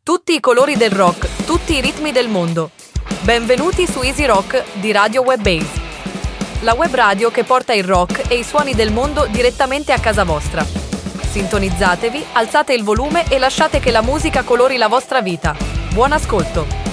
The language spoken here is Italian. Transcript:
Tutti i colori del rock, tutti i ritmi del mondo. Benvenuti su Easy Rock di Radio Webbase. La web radio che porta il rock e i suoni del mondo direttamente a casa vostra. Sintonizzatevi, alzate il volume e lasciate che la musica colori la vostra vita. Buon ascolto!